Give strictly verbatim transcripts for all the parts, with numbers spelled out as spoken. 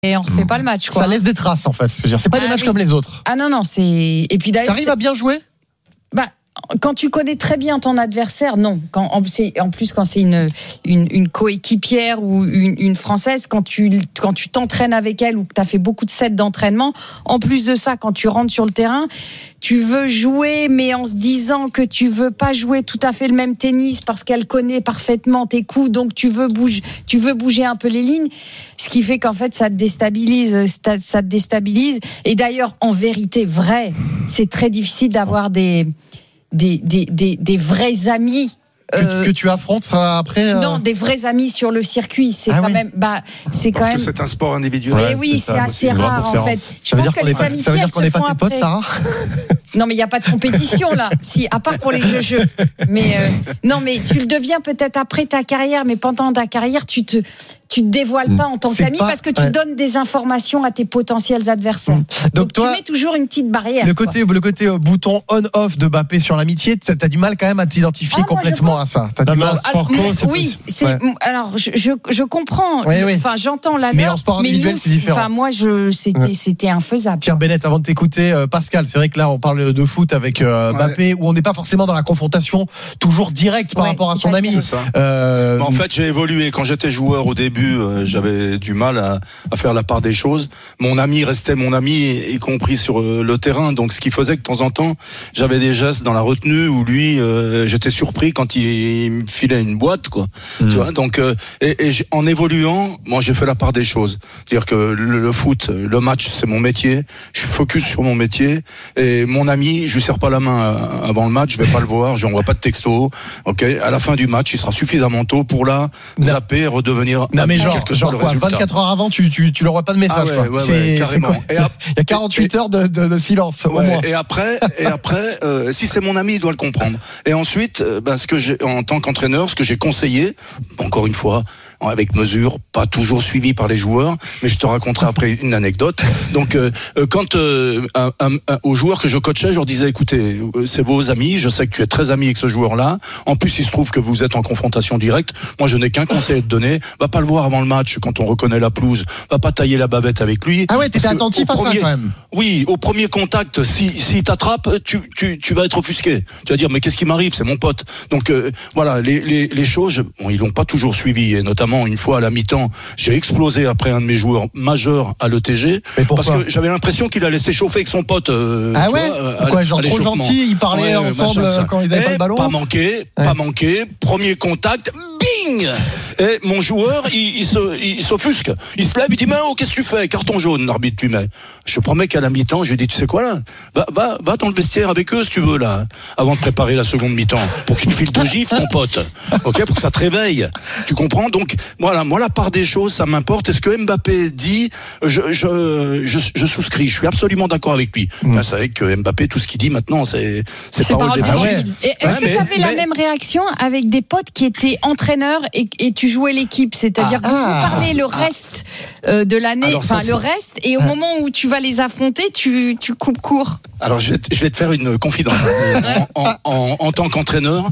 et on refait mmh. pas le match, quoi. Ça laisse des traces, en fait. C'est, c'est pas ah, des matchs oui. comme les autres. Ah non, non, c'est. Et puis d'ailleurs. T'arrives à bien jouer ? Bah. Quand tu connais très bien ton adversaire, non. Quand, en, c'est, en plus, quand c'est une, une, une coéquipière ou une, une Française, quand tu, quand tu t'entraînes avec elle ou que tu as fait beaucoup de sets d'entraînement, en plus de ça, quand tu rentres sur le terrain, tu veux jouer, mais en se disant que tu veux pas jouer tout à fait le même tennis parce qu'elle connaît parfaitement tes coups, donc tu veux bouger, tu veux bouger un peu les lignes, ce qui fait qu'en fait, ça te déstabilise, ça te déstabilise. Et d'ailleurs, en vérité, vrai, c'est très difficile d'avoir des... Des, des, des, des vrais amis euh, que, que tu affrontes après euh... non, des vrais amis sur le circuit, c'est ah quand oui. même bah c'est parce quand que même c'est un sport individuel. Mais oui, c'est, c'est assez rare en fait. Ça veut dire qu'on n'est pas, ça veut dire qu'on n'est pas tes potes, Sarah. Non, mais il n'y a pas de compétition là. Si, à part pour les jeux, jeux. Mais euh, non, mais tu le deviens peut-être après ta carrière, mais pendant ta carrière, tu te tu te dévoiles pas en tant c'est qu'ami pas, parce que tu ouais. donnes des informations à tes potentiels adversaires. Mmh. Donc, Donc toi, tu mets toujours une petite barrière. Le côté, le côté euh, bouton on/off de Mbappé sur l'amitié, t'as du mal quand même à t'identifier ah, complètement pense... à ça. T'as du mal. Alors, alors, c'est oui, c'est, ouais. alors je, je, je comprends. Oui, oui. Enfin, j'entends la. Mais en sport individuel, c'est différent. Enfin, moi, je, c'était, ouais. c'était infaisable. Tiens, Bennett, avant de t'écouter, euh, Pascal, c'est vrai que là, on parle de foot avec euh, Mbappé, ouais. où on n'est pas forcément dans la confrontation toujours directe par ouais, rapport à son ami. C'est ça. Euh... En fait, j'ai évolué. Quand j'étais joueur au début, euh, j'avais du mal à, à faire la part des choses. Mon ami restait mon ami, y compris sur le terrain. Donc, ce qui faisait que de temps en temps, j'avais des gestes dans la retenue où lui, euh, j'étais surpris quand il, il me filait une boîte, quoi. Mmh. Tu vois. Donc, euh, et, et en évoluant, moi, j'ai fait la part des choses. C'est-à-dire que le, le foot, le match, c'est mon métier. Je suis focus sur mon métier. Et mon ami, je lui serre pas la main avant le match. Je vais pas le voir. Je n'envoie pas de texto. Ok. À la fin du match, il sera suffisamment tôt pour là zapper, redevenir. Non, mais genre, genre quoi, vingt-quatre heures avant, tu, tu, tu leur envoies pas de message, ah ouais, quoi. Ouais, c'est, ouais, carrément. C'est quoi il y a quarante-huit et, heures de, de, de silence, ouais, au moins. Et après, et après, euh, si c'est mon ami, il doit le comprendre. Et ensuite, euh, ben, ce que j'ai, en tant qu'entraîneur, ce que j'ai conseillé, encore une fois, avec mesure, pas toujours suivi par les joueurs, mais je te raconterai après une anecdote. Donc, euh, quand euh, un, un, un, aux joueurs que je coachais, je leur disais, écoutez, c'est vos amis, je sais que tu es très ami avec ce joueur-là. En plus, il se trouve que vous êtes en confrontation directe. Moi, je n'ai qu'un conseil à te donner. Va pas le voir avant le match quand on reconnaît la pelouse. Va pas tailler la bavette avec lui. Ah ouais, t'étais attentif à premier, ça quand même. Oui, au premier contact, si s'il t'attrape, tu, tu, tu vas être offusqué. Tu vas dire, mais qu'est-ce qui m'arrive, c'est mon pote. Donc euh, voilà, les, les, les choses, bon, ils l'ont pas toujours suivi, et notamment une fois à la mi-temps, j'ai explosé après un de mes joueurs majeurs à l'E T G parce que j'avais l'impression qu'il allait s'échauffer avec son pote. Euh, ah ouais vois, Pourquoi, genre trop gentil, ils parlaient ouais, ensemble machin, quand ils avaient pas le ballon. Pas manqué, ouais. pas manqué. Premier contact. Bing! Et mon joueur, il, il, se, il s'offusque. Il se lève, il dit, mais oh, qu'est-ce que tu fais? Carton jaune, l'arbitre, tu mets. Je te promets qu'à la mi-temps, je lui ai dit, tu sais quoi, là? Va, va, va dans le vestiaire avec eux, si tu veux, là. Avant de préparer la seconde mi-temps. Pour qu'il file de gifle, ton pote. Ok? Pour que ça te réveille. Tu comprends? Donc, voilà, moi, la part des choses, ça m'importe. Et ce que Mbappé dit, je, je, je, je souscris. Je suis absolument d'accord avec lui. Mmh. Ben, c'est vrai que Mbappé, tout ce qu'il dit maintenant, c'est, c'est, c'est parole des ah ouais. Et est-ce ouais, que mais, ça fait mais... la même réaction avec des potes qui étaient entraîneurs et, et tu jouais l'équipe? C'est-à-dire ah, que vous ah, parlez le reste euh, de l'année, enfin le reste, et au ah. moment où tu vas les affronter, tu, tu coupes court. Alors je vais, te, je vais te faire une confidence. en, en, en, en tant qu'entraîneur,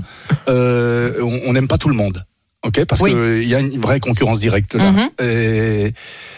euh, on n'aime pas tout le monde. Ok, parce oui. qu'il y a une vraie concurrence directe là. Mm-hmm. Et,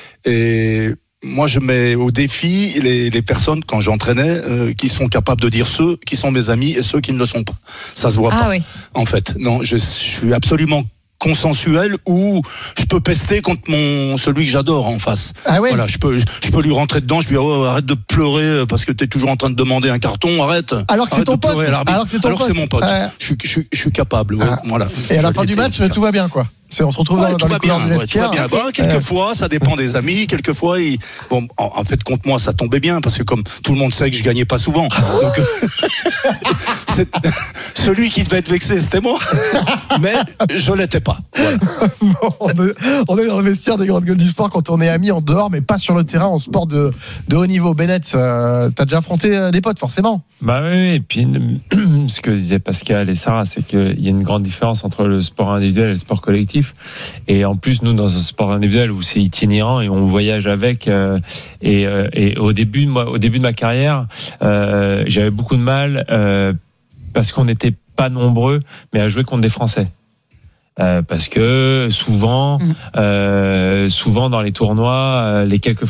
et moi, je mets au défi les, les personnes, quand j'entraînais, euh, qui sont capables de dire ceux qui sont mes amis et ceux qui ne le sont pas. Ça se voit ah, pas. Oui. En fait, non, je, je suis absolument consensuel où je peux pester contre mon celui que j'adore en face. Ah ouais. Voilà, je peux je peux lui rentrer dedans, je lui dis oh, arrête de pleurer parce que t'es toujours en train de demander un carton, arrête. Alors que arrête c'est ton pote. Alors que c'est, ton Alors pote. Que c'est mon pote. Ouais. Je suis je suis je suis capable. Ouais, ah. Voilà. Et à la fin du match, tout va bien quoi. C'est, on se retrouve ouais, dans, dans les couleurs du vestiaire. Ouais, bien. Bon, quelquefois, ça dépend des amis. Quelquefois, il... bon, en, en fait, contre moi, ça tombait bien parce que comme tout le monde sait que je gagnais pas souvent. Donc, c'est... celui qui devait être vexé, c'était moi. Mais je l'étais pas. Voilà. Bon, on, est, on est dans le vestiaire des grandes gueules du sport quand on est amis en dehors, mais pas sur le terrain en sport de, de haut niveau. Bennett, euh, t'as déjà affronté des potes, forcément. Bah oui, et puis ce que disaient Pascal et Sarah, c'est qu'il y a une grande différence entre le sport individuel et le sport collectif. Et en plus, nous, dans un sport individuel où c'est itinérant et on voyage avec, euh, et, euh, et au début, moi, au début de ma carrière, euh, j'avais beaucoup de mal euh, parce qu'on n'était pas nombreux, mais à jouer contre des Français. euh, parce que souvent, Mmh. euh, souvent dans les tournois, euh, les quelques